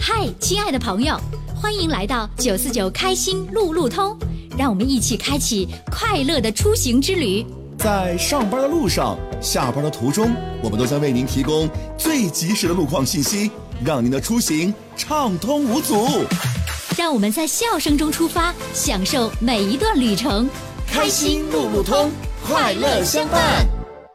嗨，亲爱的朋友，欢迎来到949开心路路通，让我们一起开启快乐的出行之旅。 在上班的路上，下班的途中，我们都将为您提供最及时的路况信息，让您的出行畅通无阻。 让我们在笑声中出发，享受每一段旅程。 开心路路通，快乐相伴。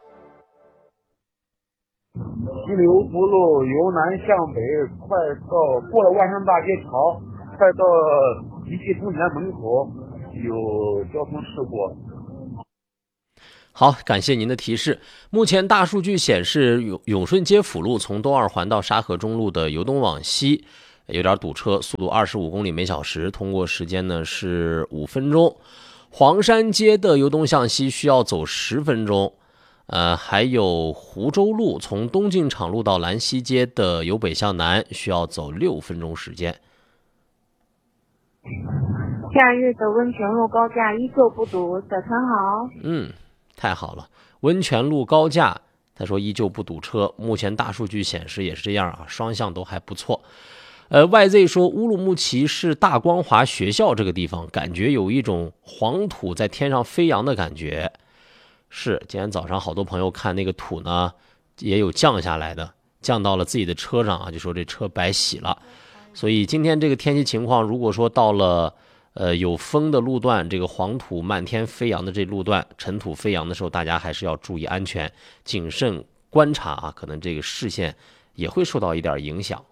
西流福路由南向北，快到过了万山大街桥，快到一汽丰田门口，有交通事故。 好，感谢您的提示。目前大数据显示，永顺街辅路从东二环到沙河中路的由东往西有点堵车，速度25公里每小时，通过时间呢是5分钟。黄山街的由东向西需要走10分钟。还有湖州路从东进场路到兰溪街的由北向南需要走6分钟时间。 假日的温泉路高架依旧不堵，早晨好。 太好了，温泉路高架他说依旧不堵车，目前大数据显示也是这样啊，双向都还不错。YZ 说乌鲁木齐市大光华学校这个地方感觉有一种黄土在天上飞扬的感觉。是，今天早上好多朋友看那个土呢也有降下来的，降到了自己的车上啊，就说这车白洗了。所以今天这个天气情况，如果说到了有风的路段，这个黄土漫天飞扬的这路段，尘土飞扬的时候，大家还是要注意安全，谨慎观察啊，可能这个视线也会受到一点影响。